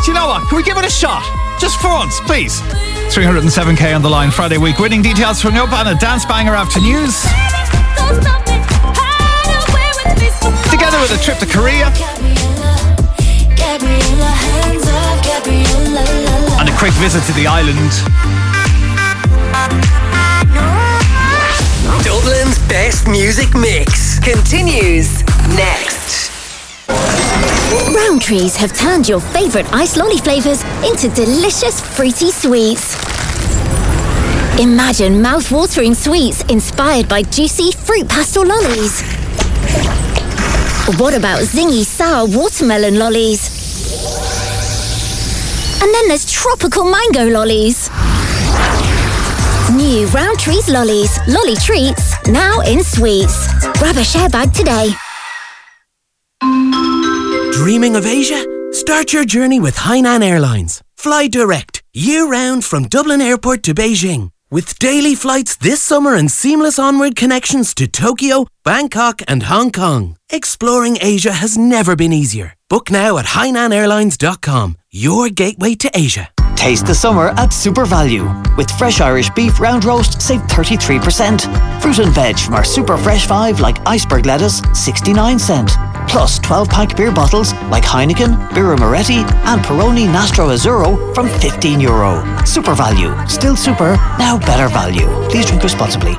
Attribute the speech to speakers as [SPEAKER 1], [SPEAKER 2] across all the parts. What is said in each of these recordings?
[SPEAKER 1] do you know what? Can we give it a shot? Just for once, please. 307k on the line Friday week. Winning details from Up and a dance banger after news. Together with a trip to Korea. And a quick visit to the island.
[SPEAKER 2] Dublin's best music mix continues next.
[SPEAKER 3] Rowntree's have turned your favourite ice lolly flavours into delicious fruity sweets. Imagine mouth-watering sweets inspired by juicy fruit pastel lollies. What about zingy sour watermelon lollies? And then there's tropical mango lollies. New Rowntree's lollies, lolly treats, now in sweets. Grab a share bag today.
[SPEAKER 4] Dreaming of Asia? Start your journey with Hainan Airlines. Fly direct, year-round from Dublin Airport to Beijing. With daily flights this summer and seamless onward connections to Tokyo, Bangkok and Hong Kong. Exploring Asia has never been easier. Book now at hainanairlines.com, your gateway to Asia.
[SPEAKER 5] Taste the summer at Super Value. With fresh Irish beef round roast, save 33%. Fruit and veg from our Super Fresh 5 like iceberg lettuce, 69 cent. Plus 12-pack beer bottles like Heineken, Birra Moretti and Peroni Nastro Azzurro from €15. Super Value. Still super, now better value. Please drink responsibly.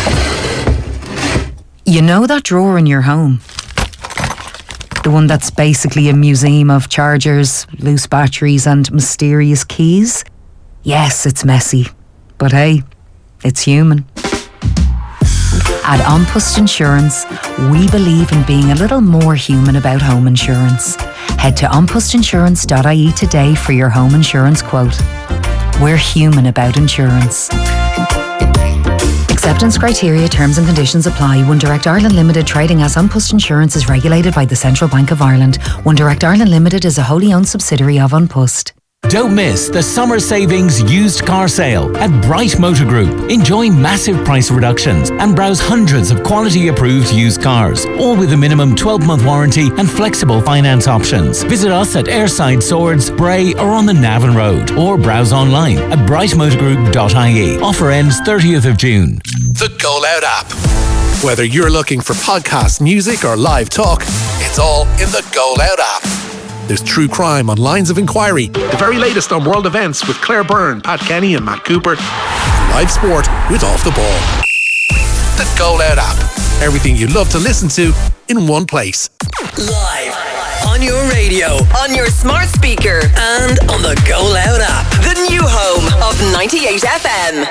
[SPEAKER 6] You know that drawer in your home? The one that's basically a museum of chargers, loose batteries and mysterious keys? Yes, it's messy. But hey, it's human. At An Post Insurance, we believe in being a little more human about home insurance. Head to anpostinsurance.ie today for your home insurance quote. We're human about insurance. Acceptance criteria, terms and conditions apply. One Direct Ireland Limited, trading as An Post Insurance, is regulated by the Central Bank of Ireland. One Direct Ireland Limited is a wholly owned subsidiary of An Post.
[SPEAKER 7] Don't miss the summer savings used car sale at Bright Motor Group. Enjoy massive price reductions and browse hundreds of quality approved used cars, all with a minimum 12-month warranty and flexible finance options. Visit us at Airside Swords, Bray or on the Navan Road, or browse online at brightmotorgroup.ie. Offer ends 30th of June.
[SPEAKER 8] The Go Loud app. Whether you're looking for podcasts, music or live talk, it's all in the Go Loud app. There's true crime on Lines of Inquiry, the very latest on world events with Claire Byrne, Pat Kenny and Matt Cooper, and live sport with Off the Ball. The Go Loud app. Everything you love to listen to in one place.
[SPEAKER 2] Live on your radio, on your smart speaker and on the Go Loud app. The new home of 98 FM.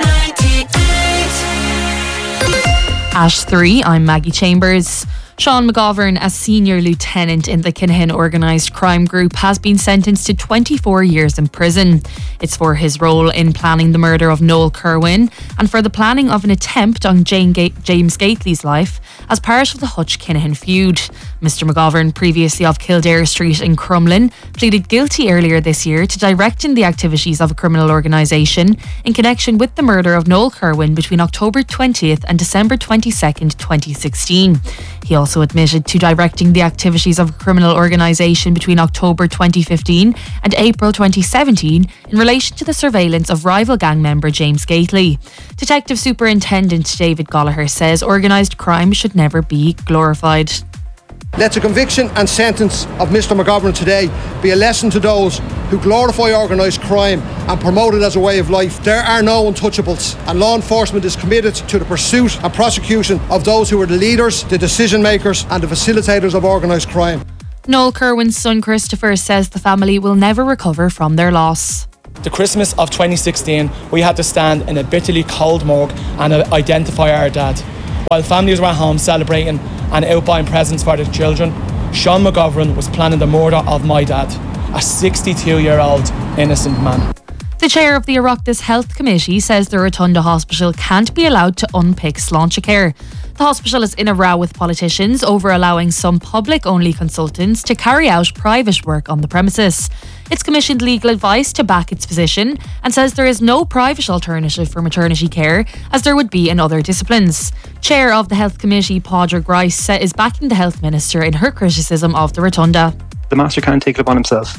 [SPEAKER 2] 98.
[SPEAKER 9] Ash 3, I'm Maggie Chambers. Sean McGovern, a senior lieutenant in the Kinahan organised crime group, has been sentenced to 24 years in prison. It's for his role in planning the murder of Noel Kerwin and for the planning of an attempt on James Gately's life as part of the Hutch-Kinahan feud. Mr McGovern, previously of Kildare Street in Crumlin, pleaded guilty earlier this year to directing the activities of a criminal organisation in connection with the murder of Noel Kerwin between October 20th and December 22nd, 2016. He also admitted to directing the activities of a criminal organisation between October 2015 and April 2017 in relation to the surveillance of rival gang member James Gately. Detective Superintendent David Gallagher says organised crime should never be glorified.
[SPEAKER 10] Let the conviction and sentence of Mr McGovern today be a lesson to those who glorify organised crime and promote it as a way of life. There are no untouchables, and law enforcement is committed to the pursuit and prosecution of those who are the leaders, the decision makers and the facilitators of organised crime.
[SPEAKER 9] Noel Kerwin's son Christopher says the family will never recover from their loss.
[SPEAKER 11] The Christmas of 2016, we had to stand in a bitterly cold morgue and identify our dad. While families were at home celebrating and out buying presents for their children, Sean McGovern was planning the murder of my dad, a 62-year-old innocent man.
[SPEAKER 9] The chair of the Oireachtas Health Committee says the Rotunda Hospital can't be allowed to unpick Sláintecare. The hospital is in a row with politicians over allowing some public-only consultants to carry out private work on the premises. It's commissioned legal advice to back its position and says there is no private alternative for maternity care as there would be in other disciplines. Chair of the Health Committee, Padraig Rice, is backing the Health Minister in her criticism of the Rotunda.
[SPEAKER 12] the master can't take it upon himself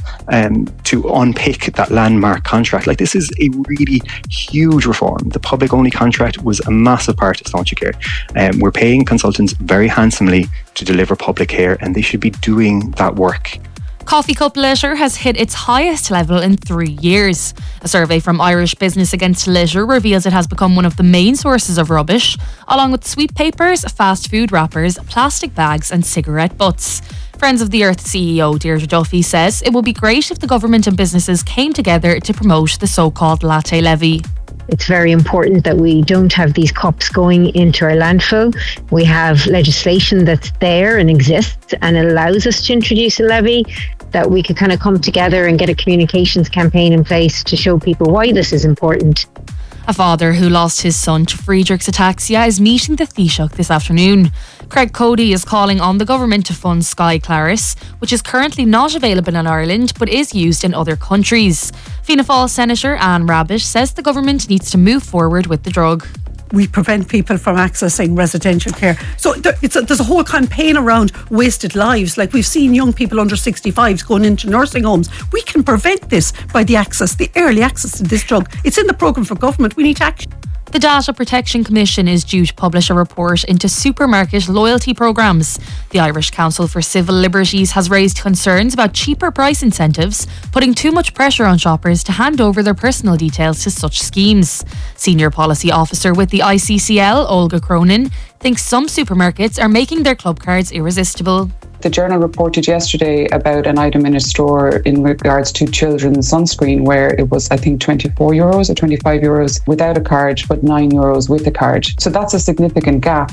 [SPEAKER 12] to unpick that landmark contract. Like, this is a really huge reform. The public-only contract was a massive part of Sláintecare. We're paying consultants very handsomely to deliver public care, and they should be doing that work.
[SPEAKER 9] Coffee cup litter has hit its highest level in 3 years. A survey from Irish Business Against Litter reveals it has become one of the main sources of rubbish, along with sweet papers, fast food wrappers, plastic bags and cigarette butts. Friends of the Earth CEO Deirdre Duffy says it would be great if the government and businesses came together to promote the so-called latte levy.
[SPEAKER 13] It's very important that we don't have these cups going into our landfill. We have legislation that's there and exists and allows us to introduce a levy, that we could kind of come together and get a communications campaign in place to show people why this is important.
[SPEAKER 9] A father who lost his son to Friedreich's ataxia is meeting the Taoiseach this afternoon. Craig Cody is calling on the government to fund Sky Claris, which is currently not available in Ireland but is used in other countries. Fianna Fáil Senator Anne Rabbish says the government needs to move forward with the drug.
[SPEAKER 14] We prevent people from accessing residential care. So there's a whole campaign around wasted lives. Like, we've seen young people under 65s going into nursing homes. We can prevent this by the early access to this drug. It's in the programme for government. We need action.
[SPEAKER 9] The Data Protection Commission is due to publish a report into supermarket loyalty programmes. The Irish Council for Civil Liberties has raised concerns about cheaper price incentives, putting too much pressure on shoppers to hand over their personal details to such schemes. Senior Policy Officer with the ICCL, Olga Cronin, thinks some supermarkets are making their club cards irresistible.
[SPEAKER 15] The Journal reported yesterday about an item in a store in regards to children's sunscreen where it was, I think, €24 or €25 without a card, but €9 with a card. So that's a significant gap.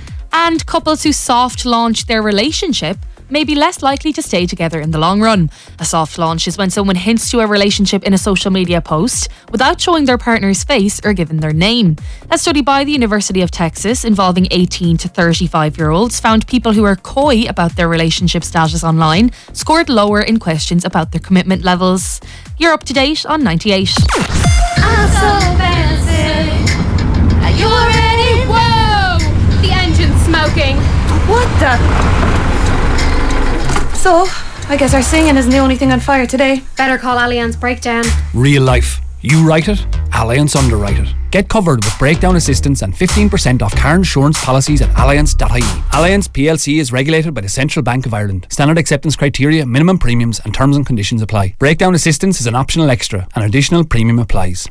[SPEAKER 9] And couples who soft launch their relationship may be less likely to stay together in the long run. A soft launch is when someone hints to a relationship in a social media post without showing their partner's face or giving their name. A study by the University of Texas involving 18 to 35-year-olds found people who are coy about their relationship status online scored lower in questions about their commitment levels. You're up to date on 98.
[SPEAKER 16] I'm so fancy. Are you ready? Whoa! The engine's smoking.
[SPEAKER 17] What the? So, I guess our singing isn't the only thing on fire today.
[SPEAKER 16] Better call Allianz Breakdown.
[SPEAKER 18] Real life. You write it, Allianz underwrite it. Get covered with breakdown assistance and 15% off car insurance policies at allianz.ie. Allianz PLC is regulated by the Central Bank of Ireland. Standard acceptance criteria, minimum premiums and terms and conditions apply. Breakdown assistance is an optional extra. An additional premium applies.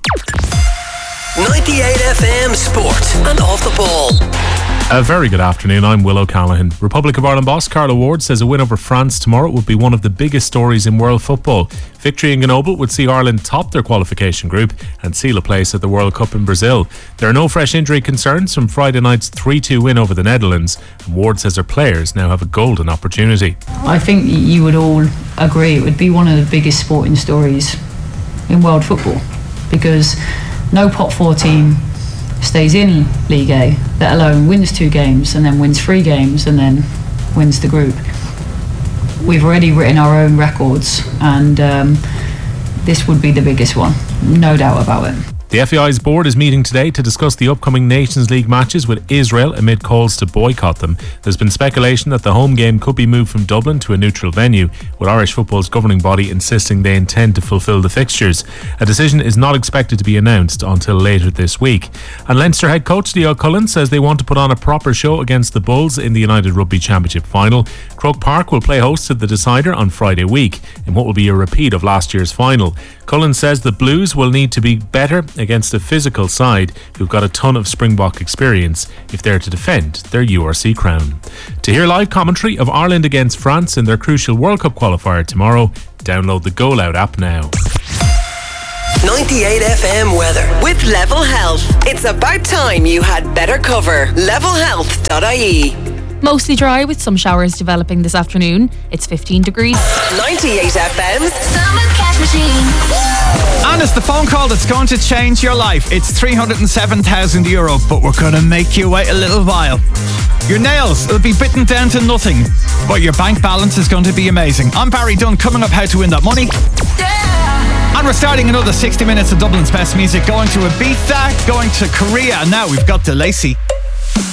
[SPEAKER 2] 98 FM Sport and Off the Ball.
[SPEAKER 19] A very good afternoon, I'm Will O'Callaghan. Republic of Ireland boss Carla Ward says a win over France tomorrow would be one of the biggest stories in world football. Victory in Grenoble would see Ireland top their qualification group and seal a place at the World Cup in Brazil. There are no fresh injury concerns from Friday night's 3-2 win over the Netherlands, and Ward says her players now have a golden opportunity.
[SPEAKER 20] I think you would all agree it would be one of the biggest sporting stories in world football, because no pot 4 team stays in League A, let alone wins 2 games and then wins 3 games and then wins the group. We've already written our own records, and this would be the biggest one, no doubt about it.
[SPEAKER 19] The FAI's board is meeting today to discuss the upcoming Nations League matches with Israel amid calls to boycott them. There's been speculation that the home game could be moved from Dublin to a neutral venue, with Irish football's governing body insisting they intend to fulfil the fixtures. A decision is not expected to be announced until later this week. And Leinster head coach Leo Cullen says they want to put on a proper show against the Bulls in the United Rugby Championship final. Croke Park will play host to the decider on Friday week in what will be a repeat of last year's final. Cullen says the Blues will need to be better against a physical side who've got a ton of Springbok experience if they're to defend their URC crown. To hear live commentary of Ireland against France in their crucial World Cup qualifier tomorrow, download the Go Loud app now.
[SPEAKER 2] 98 FM weather with Level Health. It's about time you had better cover. Levelhealth.ie.
[SPEAKER 9] Mostly dry with some showers developing this afternoon. It's 15 degrees.
[SPEAKER 2] 98 FM's
[SPEAKER 16] Summer Cash Machine.
[SPEAKER 1] And it's the phone call that's going to change your life. It's €307,000, but we're going to make you wait a little while. Your nails will be bitten down to nothing, but your bank balance is going to be amazing. I'm Barry Dunn, coming up how to win that money. Yeah. And we're starting another 60 minutes of Dublin's best music, going to Ibiza, going to Korea, and now we've got DeLacy.